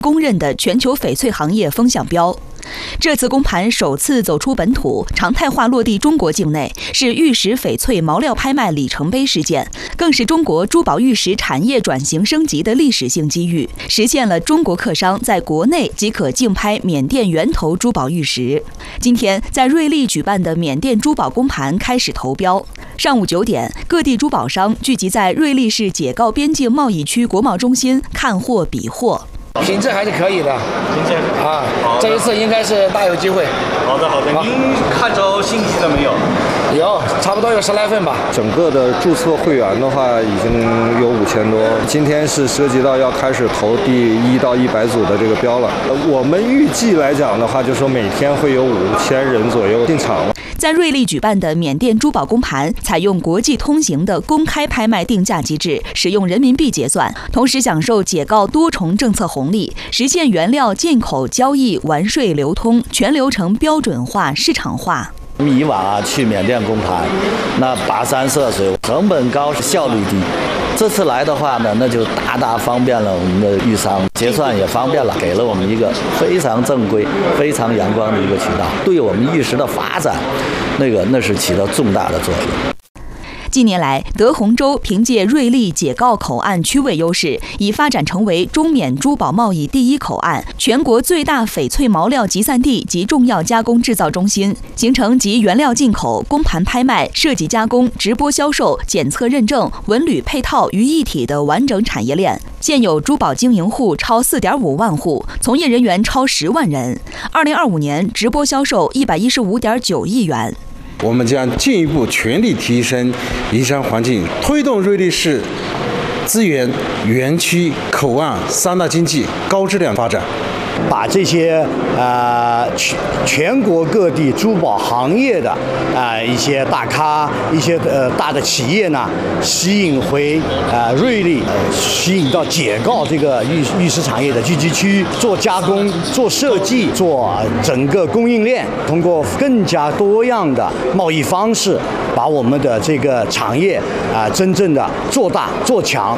公认的全球翡翠行业风向标。这次公盘首次走出本土，常态化落地中国境内，是玉石翡翠毛料拍卖里程碑事件，更是中国珠宝玉石产业转型升级的历史性机遇，实现了中国客商在国内即可竞拍缅甸源头珠宝玉石。今天，在瑞丽举办的缅甸珠宝公盘开始投标。上午9点，各地珠宝商聚集在瑞丽市解告边境贸易区国贸中心看货比货。 品质还是可以的， 品质啊，这一次应该是大有机会。 好的，您看着信息了没有？ 有，差不多有10来份吧。 整个的注册会员的话，已经有5000多。今天是涉及到要开始投第1到100组的这个标了。我们预计来讲的话，就说每天会有5000人左右进场。 在瑞丽举办的缅甸珠宝公盘，采用国际通行的公开拍卖定价机制，使用人民币结算，同时享受解告多重政策红利，实现原料进口、交易、完税、流通全流程标准化、市场化。 以往去缅甸公盘，那跋山涉水，成本高，效率低。这次来的话呢，那就大大方便了我们的玉商，结算也方便了，给了我们一个非常正规、非常阳光的一个渠道，对我们玉石的发展，那是起到重大的作用。 近年来，德宏州凭借瑞丽解告口岸区位优势，已发展成为中缅珠宝贸易第一口岸、全国最大翡翠毛料集散地及重要加工制造中心，形成集原料进口、公盘拍卖、设计加工、直播销售、检测认证、文旅配套于一体的完整产业链。现有珠宝经营户超4.5万户，从业人员超10万人。2025年直播销售115.9亿元。 我们将进一步全力提升营商环境，推动瑞丽市资源、园区、口岸3大经济高质量发展。 把这些全国各地珠宝行业的一些大咖、一些大的企业呢，吸引回瑞丽，吸引到解告这个玉石产业的聚集区，做加工、做设计、做整个供应链，通过更加多样的贸易方式，把我们的这个产业真正的做大做强。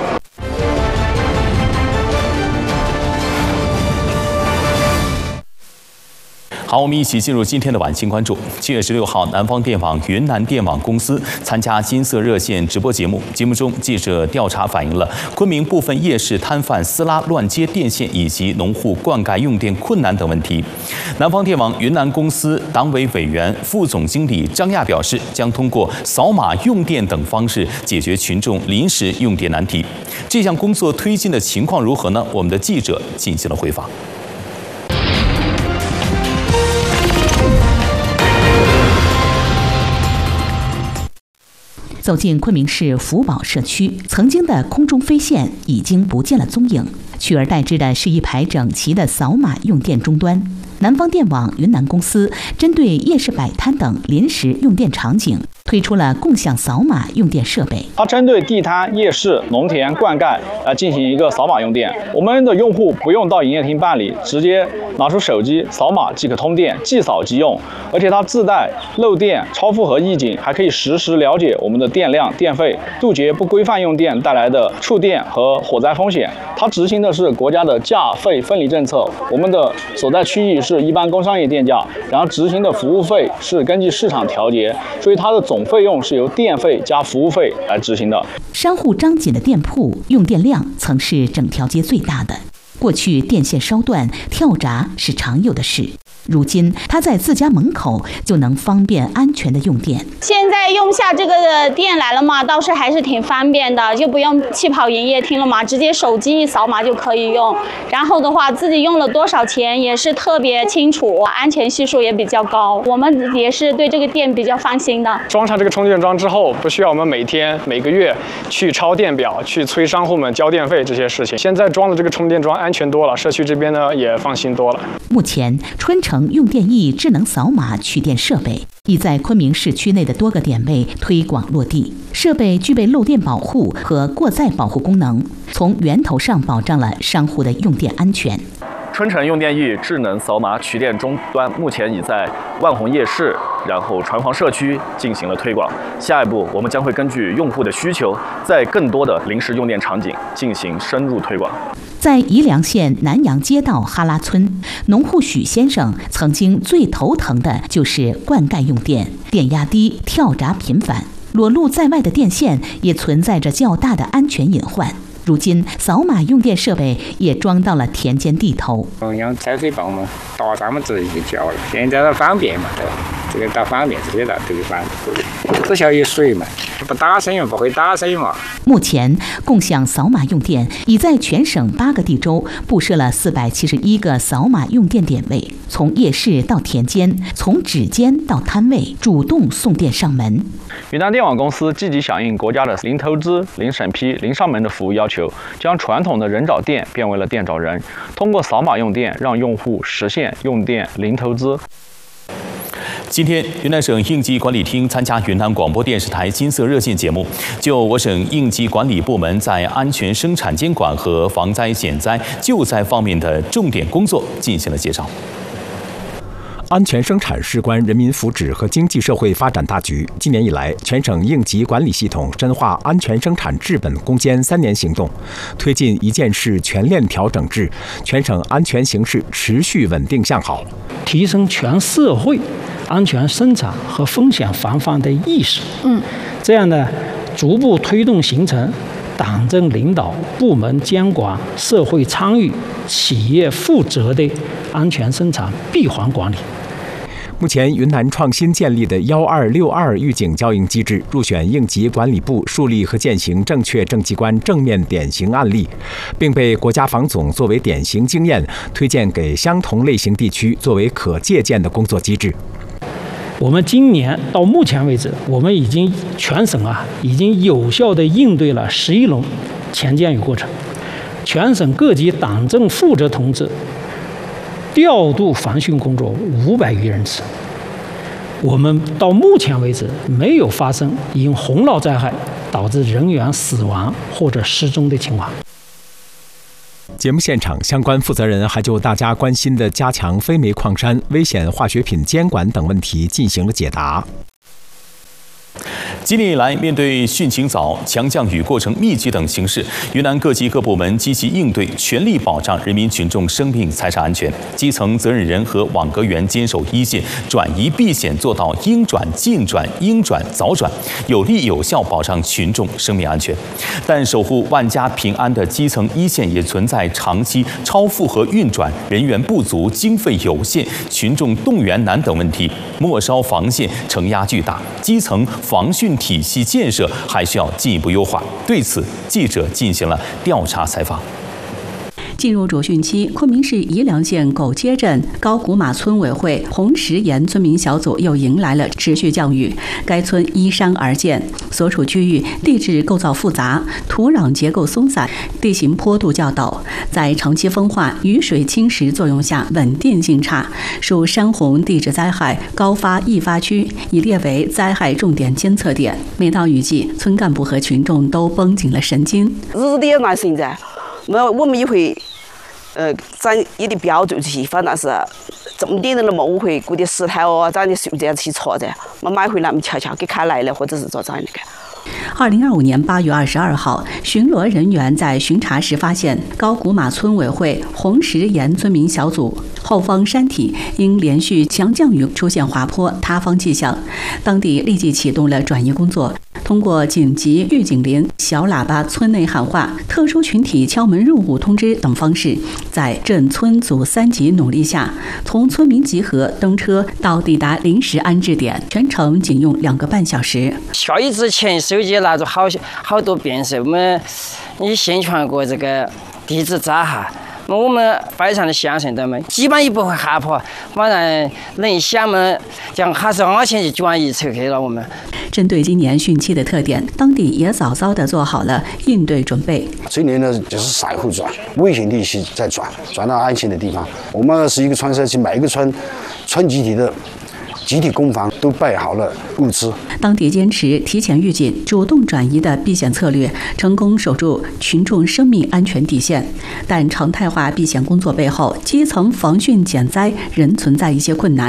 好，我们一起进入今天的晚清关注。7月16号，南方电网云南电网公司参加金色热线直播节目，节目中记者调查反映了昆明部分夜市摊贩私拉乱接电线以及农户灌溉用电困难等问题。南方电网云南公司党委委员、副总经理张亚表示，将通过扫码用电等方式解决群众临时用电难题。这项工作推进的情况如何呢？我们的记者进行了回访。 走进昆明市福宝社区，曾经的空中飞线已经不见了踪影，取而代之的是一排整齐的扫码用电终端。南方电网云南公司针对夜市摆摊等临时用电场景，推出了共享扫码用电设备。 它针对地摊、夜市、农田、灌溉进行一个扫码用电。我们的用户不用到营业厅办理，直接拿出手机扫码即可通电，即扫即用。而且它自带漏电、超负荷预警，还可以实时了解我们的电量、电费，杜绝不规范用电带来的触电和火灾风险。它执行的是国家的价费分离政策，我们的所在区域是一般工商业电价，然后执行的服务费是根据市场调节，所以它的总费用是由电费加服务费来执行的。 商户张紧的店铺用电量曾是整条街最大的，过去电线烧断、跳闸是常有的事。如今他在自家门口就能方便安全的用电。 现在用下这个电来了嘛，倒是还是挺方便的，就不用去跑营业厅了嘛，直接手机一扫码就可以用。然后的话，自己用了多少钱也是特别清楚，安全系数也比较高。我们也是对这个电比较放心的。 装上这个充电桩之后，不需要我们每天每个月去抄电表、去催商户们交电费这些事情。现在装了这个充电桩，安全多了，社区这边呢也放心多了。 目前，春城用电翼智能扫码取电设备已在昆明市区内的多个点位推广落地。设备具备漏电保护和过载保护功能，从源头上保障了商户的用电安全。 春城用电翼智能扫码取电终端目前已在万宏夜市、 然后船房社区进行了推广。下一步，我们将会根据用户的需求，在更多的临时用电场景进行深入推广。 在宜良县南阳街道哈拉村，农户许先生曾经最头疼的就是灌溉用电，电压低、跳闸频繁，裸露在外的电线也存在着较大的安全隐患。如今，扫码用电设备也装到了田间地头。 用采水泵嘛，打咱们自己就叫了。现在倒方便嘛，对吧？这个倒方便，这些倒对方，只需要有水嘛，不打水嘛，不会打水嘛。 目前，共享扫码用电已在全省8个地州布设了471个扫码用电点位，从夜市到田间，从指尖到摊位，主动送电上门。 云南电网公司积极响应国家的零投资、零审批、零上门的服务要求，将传统的人找电变为了电找人，通过扫码用电，让用户实现用电零投资。 今天，云南省应急管理厅参加云南广播电视台金色热线节目，就我省应急管理部门在安全生产监管和防灾减灾救灾方面的重点工作进行了介绍。 安全生产事关人民福祉和经济社会发展大局。今年以来，全省应急管理系统深化安全生产治本攻坚3年行动，推进一件事全链条整治，全省安全形势持续稳定向好， 提升全社会安全生产和风险防范的意识。这样呢，逐步推动形成党政领导、部门监管、社会参与、企业负责的安全生产闭环管理。 目前，云南创新建立的1262预警交应机制入选应急管理部树立和践行正确政绩观正面典型案例，并被国家防总作为典型经验推荐给相同类型地区作为可借鉴的工作机制。 我们今年到目前为止，我们已经全省已经有效地应对了11轮前建预过程，全省各级党政负责同志调度防汛工作500余人次。我们到目前为止没有发生因洪涝灾害导致人员死亡或者失踪的情况。 节目现场，相关负责人还就大家关心的加强非煤矿山、危险化学品监管等问题进行了解答。 今年以来，面对汛情早、强降雨过程密集等形势，云南各级各部门积极应对，全力保障人民群众生命财产安全。基层责任人和网格员坚守一线，转移避险做到应转尽转、应转早转，有力有效保障群众生命安全。但守护万家平安的基层一线也存在长期超负荷运转、人员不足、经费有限、群众动员难等问题，末梢防线承压巨大，基层防汛体系建设还需要进一步优化。对此，记者进行了调查采访。 进入主汛期，昆明市宜良县狗街镇高古马村委会红石岩村民小组又迎来了持续降雨。该村依山而建，所处区域地质构造复杂，土壤结构松散，地形坡度较陡，在长期风化、雨水侵蚀作用下稳定性差，属山洪地质灾害高发易发区，已列为灾害重点监测点。每到雨季，村干部和群众都绷紧了神经。 日的那现在，我们也会。咱也得标注起，反正是重点的那么，我会估的石头啊，咱的数这样去错的，我买回来我们瞧瞧，给开来了，或者是做这样的。 2025年8月22号，巡逻人员在巡查时发现高古马村委会红石岩村民小组后方山体因连续强降雨出现滑坡塌方迹象，当地立即启动了转移工作。通过紧急预警铃、小喇叭村内喊话、特殊群体敲门入户通知等方式，在镇村组3级努力下，从村民集合登车到抵达临时安置点，全程仅用2个半小时。 下雨之前，手机拿着好多遍是我们也宣传过这个地质灾害。我们非常的相信他们，基本也不会害怕，反正能想嘛，讲还是安全就转移出去了。我们针对今年汛期的特点，当地也早早地做好了应对准备。 这年呢，就是赛后转，危险地区再转到安全的地方。我们是一个村社区，每一个村集体的。集体工房都备好了物资。 当地坚持提前预警、主动转移的避险策略，成功守住群众生命安全底线。但常态化避险工作背后，基层防汛减灾仍存在一些困难。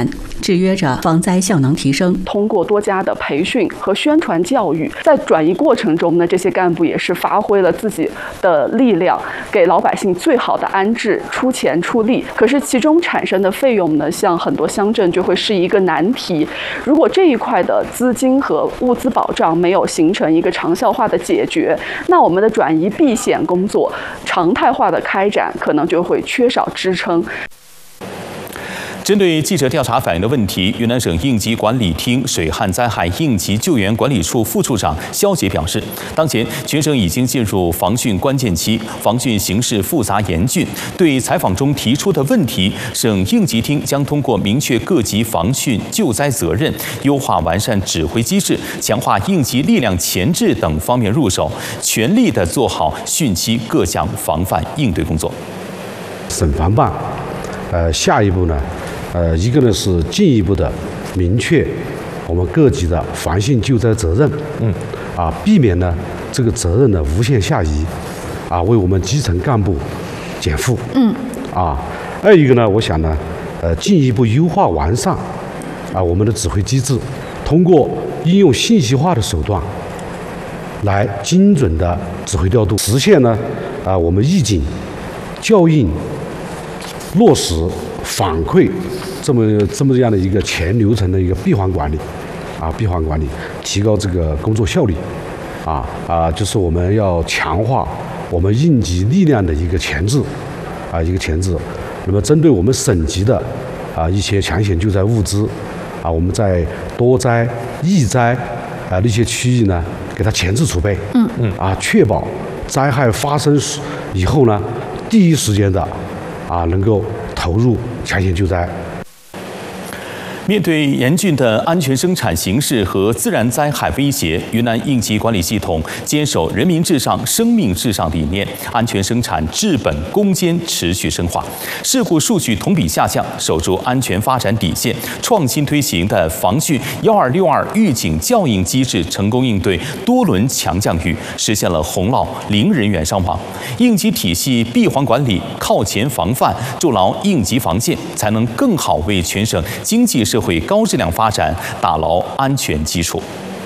制约着防灾效能提升。 通过多家的培训和宣传教育，在转移过程中呢，这些干部也是发挥了自己的力量，给老百姓最好的安置，出钱出力。可是其中产生的费用呢，像很多乡镇就会是一个难题。如果这一块的资金和物资保障没有形成一个长效化的解决，那我们的转移避险工作常态化的开展可能就会缺少支撑。 针对记者调查反映的问题，云南省应急管理厅水旱灾害应急救援管理处副处长肖杰表示，当前全省已经进入防汛关键期，防汛形势复杂严峻。对采访中提出的问题，省应急厅将通过明确各级防汛救灾责任、优化完善指挥机制、强化应急力量前置等方面入手，全力地做好汛期各项防范应对工作。 省防办，下一步呢？一个呢是进一步的明确我们各级的防汛救灾责任，避免呢这个责任呢无限下移，为我们基层干部减负，二一个呢，我想呢，进一步优化完善我们的指挥机制，通过应用信息化的手段，来精准的指挥调度，实现呢我们预警、校应、落实、反馈这么样的一个全流程的一个闭环管理，提高这个工作效率，就是我们要强化我们应急力量的一个前置，那么针对我们省级的一些抢险救灾物资，我们在多灾、易灾那些区域呢，给它前置储备，确保灾害发生以后呢，第一时间的能够投入抢险救灾。 面对严峻的安全生产形势和自然灾害威胁，云南应急管理系统坚守人民至上、生命至上理念，安全生产治本攻坚持续深化，事故数据同比下降，守住安全发展底线，创新推行的防汛1262预警校应机制，成功应对多轮强降雨，实现了洪涝零人员伤亡。应急体系闭环管理，靠前防范，筑牢应急防线，才能更好为全省经济社会高质量发展打牢安全基础。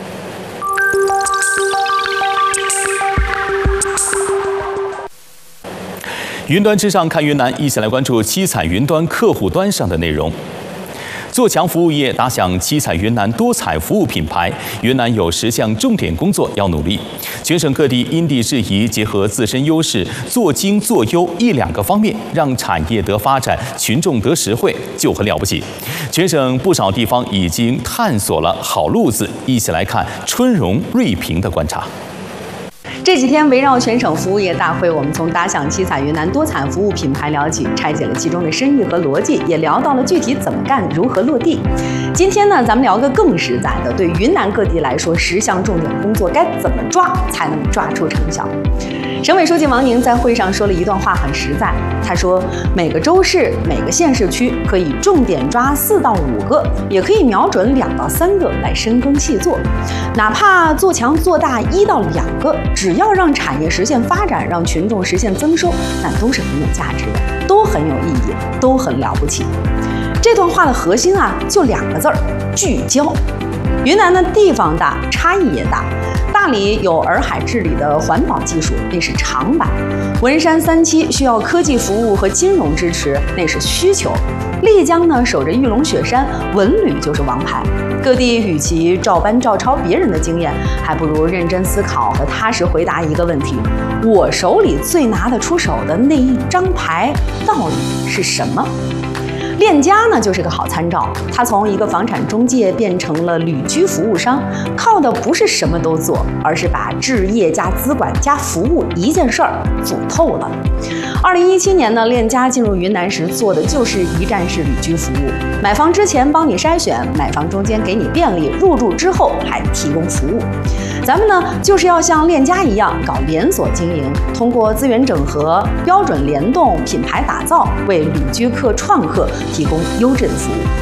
云端之上看云南，一起来关注七彩云端客户端上的内容。做强服务业，打响七彩云南多彩服务品牌，云南有10项重点工作要努力。全省各地因地制宜，结合自身优势，做精做优1、2个方面，让产业得发展，群众得实惠，就很了不起。全省不少地方已经探索了好路子，一起来看春荣、瑞平的观察。 这几天围绕全省服务业大会，我们从打响七彩云南多彩服务品牌聊起，拆解了其中的深意和逻辑，也聊到了具体怎么干、如何落地。今天呢，咱们聊个更实在的，对云南各地来说，10项重点工作该怎么抓才能抓出成效。省委书记王宁在会上说了一段话，很实在。他说，每个州市、每个县市区可以重点抓4到5个，也可以瞄准2到3个来深耕细作，哪怕做强做大1到2个，只要让产业实现发展，让群众实现增收，那都是很有价值的，都很有意义，都很了不起。这段话的核心就2个字儿：聚焦。云南的地方大，差异也大。大理有洱海治理的环保技术，那是长板；文山3期需要科技服务和金融支持，那是需求；丽江呢守着玉龙雪山，文旅就是王牌。各地与其照搬照抄别人的经验，还不如认真思考和踏实回答一个问题：我手里最拿得出手的那一张牌到底是什么？链家呢就是个好参照，他从一个房产中介变成了旅居服务商，靠的不是什么都做，而是把置业加资管加服务一件事儿做透了。2017年呢，链家进入云南时做的就是一站式旅居服务，买房之前帮你筛选，买房中间给你便利，入住之后还提供服务。咱们呢就是要像链家一样搞连锁经营，通过资源整合、标准联动、品牌打造，为旅居客、创客提供优质的服务。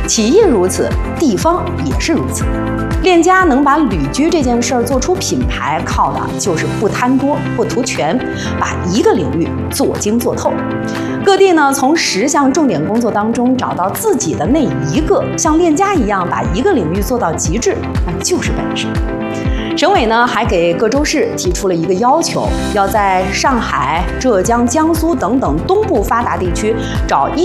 企业如此，地方也是如此。链家能把旅居这件事儿做出品牌，靠的就是不贪多、不图全，把一个领域做精做透。各地呢，从10项重点工作当中找到自己的那一个，像链家一样把一个领域做到极致，那就是本事。省委呢还给各州市提出了一个要求，要在上海、浙江、江苏等等东部发达地区找